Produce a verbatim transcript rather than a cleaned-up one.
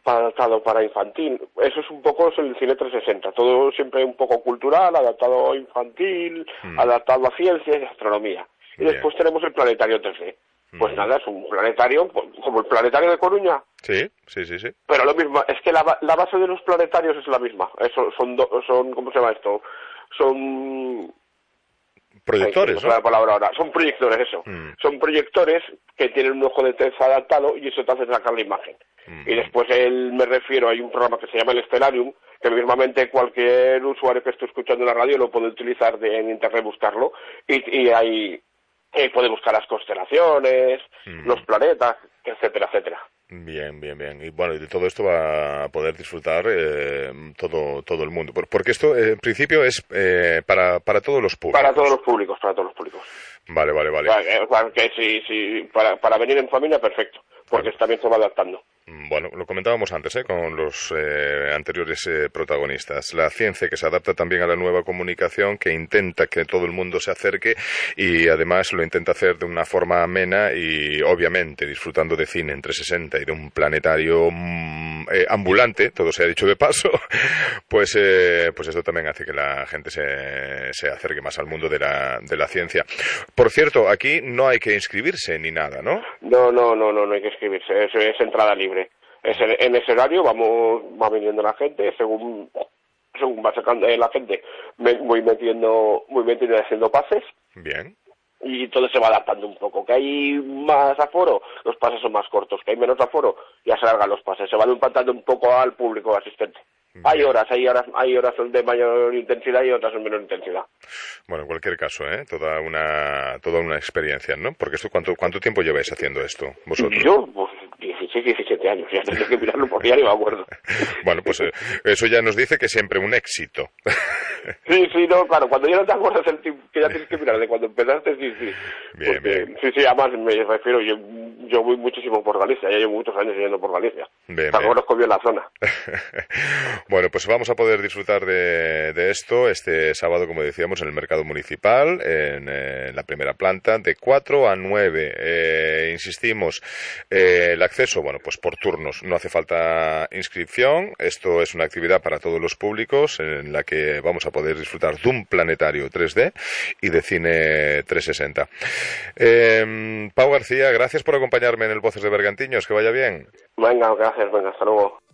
adaptado para infantil. Eso es un poco el cine trescientos sesenta, todo siempre un poco cultural, adaptado a infantil, mm. adaptado a ciencia y astronomía. Y Bien. Después tenemos el planetario tres D. Pues mm. nada, es un planetario como el planetario de Coruña. Sí, sí, sí, sí. Pero lo mismo, es que la, la base de los planetarios es la misma. Eso, son, do, son, ¿cómo se llama esto? Son... Proyectores, Ay, no, ¿no? La palabra ahora. Son proyectores, eso. Mm. Son proyectores que tienen un ojo de test adaptado y eso te hace sacar la imagen. Mm. Y después, el, me refiero, hay un programa que se llama el Stellarium, que mismamente cualquier usuario que esté escuchando la radio lo puede utilizar de, en internet, buscarlo, y, y ahí y puede buscar las constelaciones, mm. los planetas, etcétera, etcétera. Bien, bien, bien. Y bueno, y de todo esto va a poder disfrutar eh, todo todo el mundo. Porque esto, eh, en principio, es eh, para para todos los públicos. Para todos los públicos, para todos los públicos. Vale, vale, vale. Para, para que sí, sí, para, para venir en familia, perfecto. Porque vale. También se va adaptando. Bueno, lo comentábamos antes, ¿eh? Con los eh, anteriores eh, protagonistas. La ciencia que se adapta también a la nueva comunicación, que intenta que todo el mundo se acerque y además lo intenta hacer de una forma amena y obviamente disfrutando de cine en trescientos sesenta y de un planetario mm, eh, ambulante, todo se ha dicho de paso, pues eh, pues esto también hace que la gente se, se acerque más al mundo de la, de la ciencia. Por cierto, aquí no hay que inscribirse ni nada, ¿no? No, no, no, no, no hay que inscribirse, es, es entrada libre. Es en, en ese horario vamos va viniendo la gente, según según va sacando eh, la gente, me voy metiendo, voy metiendo y haciendo pases. Bien. Y todo se va adaptando un poco. Que hay más aforo, los pases son más cortos. Que hay menos aforo, ya se alargan los pases. Se va adaptando un poco al público asistente. Bien. Hay horas, hay horas, hay horas de mayor intensidad y otras de menor intensidad. Bueno, en cualquier caso, ¿eh? Toda una, toda una experiencia, ¿no? Porque esto, ¿cuánto, cuánto tiempo lleváis haciendo esto, vosotros? Yo, pues, dieciséis, diecisiete años. Ya tendré que mirarlo porque ya ni me acuerdo. Bueno, pues eh, eso ya nos dice que siempre un éxito. Sí, sí, no, claro, cuando ya no te acuerdas el tiempo que ya tienes que mirar de cuando empezaste, sí, sí. Bien, porque, bien. Sí, sí, además me refiero, yo, yo voy muchísimo por Galicia, ya llevo muchos años yendo por Galicia. Bien, bien. Conozco bien la zona. Bueno, pues vamos a poder disfrutar de, de esto este sábado, como decíamos, en el mercado municipal, en, eh, en la primera planta, de cuatro a nueve. Eh, insistimos, eh, el acceso, bueno, pues por turnos, no hace falta inscripción. Esto es una actividad para todos los públicos en la que vamos a poder disfrutar de un planetario tres D y de cine trescientos sesenta. Eh, Pau García, gracias por acompañarme en el Voces de Bergantiños, que vaya bien. Venga, gracias, venga, hasta luego.